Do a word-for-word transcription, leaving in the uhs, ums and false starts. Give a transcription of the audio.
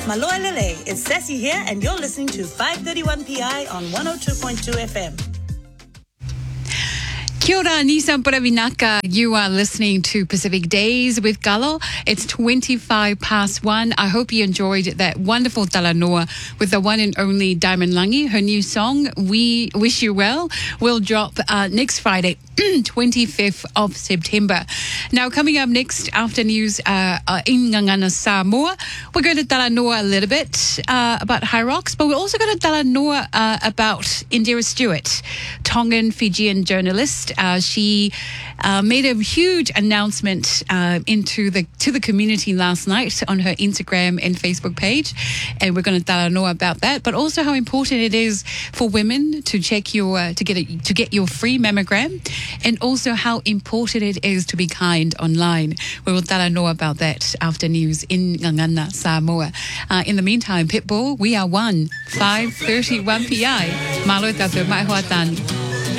Maloa Lele, it's Sassy here and you're listening to five thirty-one P I on one oh two point two F M. Kia ora, Nissan Puravinaka. You are listening to Pacific Days with Galo. It's twenty-five past one. I hope you enjoyed that wonderful talanoa with the one and only Diamond Langi. Her new song, We Wish You Well, will drop uh, next Friday, twenty-fifth of September. Now, coming up next after news uh, uh, in Ngangana, Samoa, we're going to talanoa a little bit uh, about High Rocks, but we're also going to talanoa uh, about Indira Stewart, Tongan Fijian journalist. Uh, she uh, made a huge announcement uh, into the to the community last night on her Instagram and Facebook page, and we're going to talanoa about that. But also how important it is for women to check your uh, to get a, to get your free mammogram, and also how important it is to be kind online. We will talanoa about that after news in Ngangana, Samoa. Uh, in the meantime, Pitbull, we are one five thirty-one P I. Malo tato mai hoa tani.